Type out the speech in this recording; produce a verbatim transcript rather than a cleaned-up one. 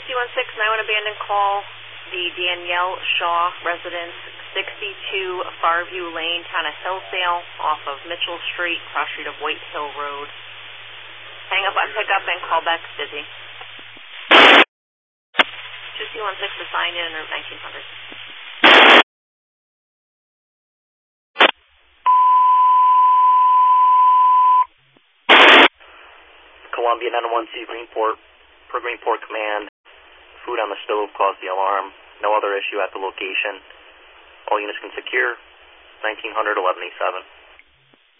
C one six, nine one abandoned call. The Danielle Shaw residence, sixty-two Farview Lane, town of Hillsdale, off of Mitchell Street, cross street of White Hill Road. Hang up on pickup and call back busy. two C one six assigned in route nineteen hundred. Columbia nine one two Greenport, per Greenport Command. Food on the stove caused the alarm. No other issue at the location. All units can secure. nineteen hundred, eleven eighty-seven.